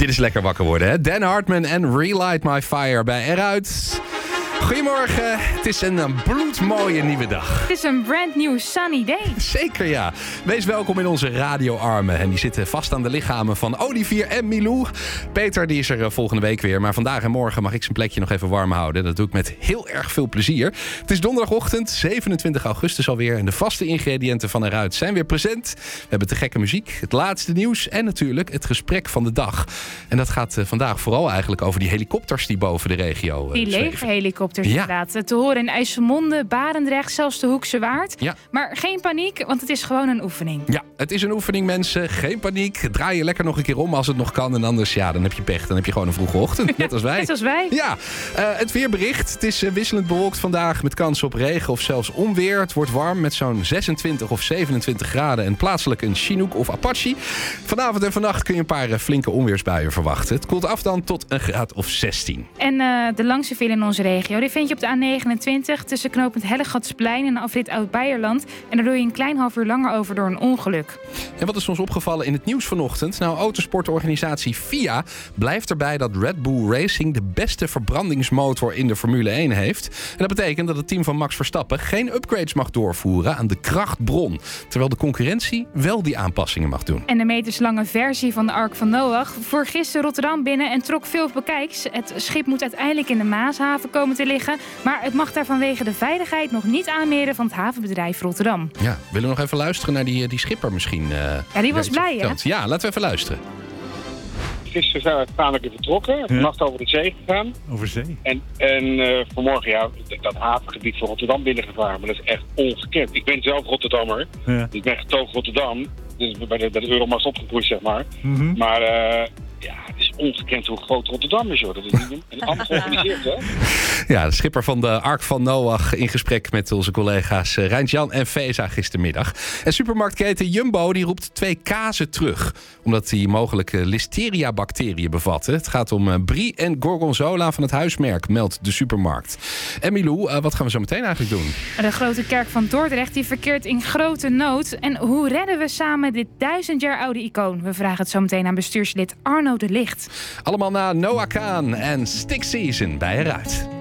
Dit is lekker wakker worden, hè? Dan Hartman en Relight My Fire bij Eruit. Goedemorgen, het is een bloedmooie nieuwe dag. Het is een brand new sunny day. Zeker ja. Wees welkom in onze radioarmen. En die zitten vast aan de lichamen van Olivier en Milou. Peter die is er volgende week weer. Maar vandaag en morgen mag ik zijn plekje nog even warm houden. Dat doe ik met heel erg veel plezier. Het is donderdagochtend, 27 augustus alweer. En de vaste ingrediënten van Eruit zijn weer present. We hebben te gekke muziek, het laatste nieuws en natuurlijk het gesprek van de dag. En dat gaat vandaag vooral eigenlijk over die helikopters die boven de regio die zweven. legerhelikopters inderdaad. Te horen in IJsselmonde, Barendrecht, zelfs de Hoekse Waard. Ja. Maar geen paniek, want het is gewoon een oefening. Ja, het is een oefening, mensen. Geen paniek. Draai je lekker nog een keer om als het nog kan. En anders, ja, dan heb je pech. Dan heb je gewoon een vroege ochtend. Net als wij. Net als wij. Ja, het weerbericht. Het is wisselend bewolkt vandaag met kans op regen of zelfs onweer. Het wordt warm met zo'n 26 of 27 graden. En plaatselijk een Chinook of Apache. Vanavond en vannacht kun je een paar flinke onweersbuien verwachten. Het koelt af dan tot een graad of 16. En de langste file in onze regio, die vind je op de A29 tussen knooppunt Hellegatsplein en afrit Oud-Beierland. En daar doe je een klein half uur langer over door een ongeluk. En wat is ons opgevallen in het nieuws vanochtend? Nou, autosportorganisatie FIA blijft erbij dat Red Bull Racing de beste verbrandingsmotor in de Formule 1 heeft. En dat betekent dat het team van Max Verstappen geen upgrades mag doorvoeren aan de krachtbron. Terwijl de concurrentie wel die aanpassingen mag doen. En de meterslange versie van de Ark van Noach voer gisteren Rotterdam binnen en trok veel bekijks. Het schip moet uiteindelijk in de Maashaven komen te liggen. Maar het mag daar vanwege de veiligheid nog niet aanmeren van het havenbedrijf Rotterdam. Ja, willen we nog even luisteren naar die schipper misschien? Ja, die was blij, hè? Ja, laten we even luisteren. Gisteren zijn we uiteindelijk vertrokken. Vannacht over de zee gegaan. Over zee? En vanmorgen dat havengebied van Rotterdam binnengevaren. Maar dat is echt ongekend. Ik ben zelf Rotterdammer. Ja. Ik ben getogen Rotterdam. Dus bij de Euromast opgegroeid, zeg maar. Mm-hmm. Maar het is ongekend hoe groot Rotterdam is, joh. Dat is niet allemaal georganiseerd, hè? Ja, de schipper van de Ark van Noach in gesprek met onze collega's Rijntjan en Feza gistermiddag. En supermarktketen Jumbo die roept 2 kazen terug. Omdat die mogelijk listeria-bacteriën bevatten. Het gaat om brie en gorgonzola van het huismerk, meldt de supermarkt. En Milou, wat gaan we zo meteen eigenlijk doen? De grote kerk van Dordrecht die verkeert in grote nood. En hoe redden we samen dit 1000 jaar oude icoon? We vragen het zo meteen aan bestuurslid Arno de Licht. Allemaal na Noah Kaan en Stick Season bij Eruit.